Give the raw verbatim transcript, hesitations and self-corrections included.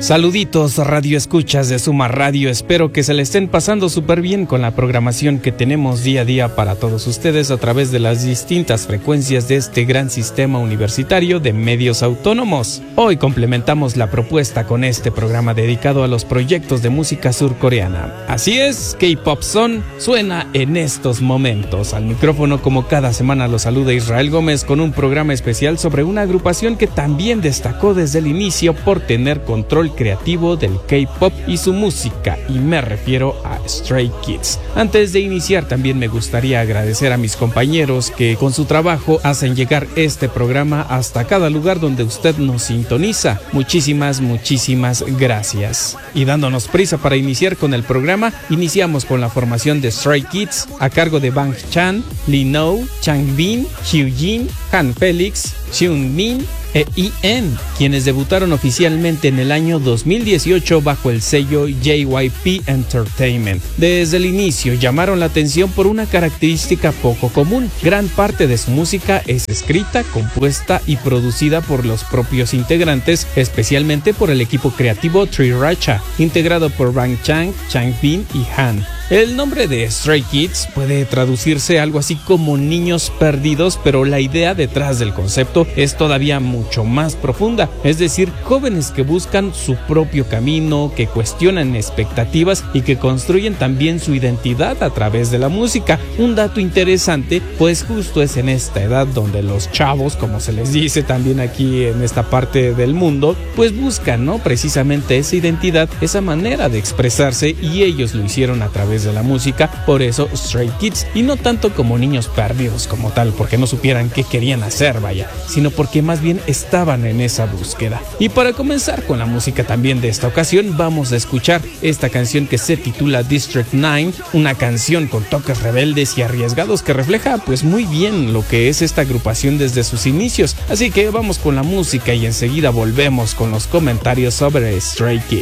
Saluditos Radio Escuchas de Suma Radio, espero que se le estén pasando súper bien con la programación que tenemos día a día para todos ustedes a través de las distintas frecuencias de este gran sistema universitario de medios autónomos. Hoy complementamos la propuesta con este programa dedicado a los proyectos de música surcoreana. Así es, K-Pop Son suena en estos momentos. Al micrófono como cada semana lo saluda Israel Gómez con un programa especial sobre una agrupación que también destacó desde el inicio por tener control creativo del K-pop y su música, y me refiero a Stray Kids. Antes de iniciar, también me gustaría agradecer a mis compañeros que con su trabajo hacen llegar este programa hasta cada lugar donde usted nos sintoniza. Muchísimas, muchísimas gracias. Y dándonos prisa para iniciar con el programa, iniciamos con la formación de Stray Kids a cargo de Bang Chan, Lee No, Changbin, Hyujin, Han Felix, Seungmin e I N, quienes debutaron oficialmente en el año dos mil dieciocho bajo el sello J Y P Entertainment. Desde el inicio llamaron la atención por una característica poco común. Gran parte de su música es escrita, compuesta y producida por los propios integrantes, especialmente por el equipo creativo Triracha, integrado por Bang Chan, Changbin y Han. El nombre de Stray Kids puede traducirse algo así como niños perdidos, pero la idea detrás del concepto es todavía mucho más profunda, es decir, jóvenes que buscan su propio camino, que cuestionan expectativas y que construyen también su identidad a través de la música. Un dato interesante, pues justo es en esta edad donde los chavos, como se les dice también aquí en esta parte del mundo, pues buscan, ¿no? Precisamente esa identidad, esa manera de expresarse, y ellos lo hicieron a través de la música, por eso Stray Kids, y no tanto como niños perdidos como tal, porque no supieran qué querían hacer, vaya, sino porque más bien estaban en esa búsqueda. Y para comenzar con la música también de esta ocasión, vamos a escuchar esta canción que se titula District nueve, una canción con toques rebeldes y arriesgados que refleja pues muy bien lo que es esta agrupación desde sus inicios. Así que vamos con la música y enseguida volvemos con los comentarios sobre Stray Kids.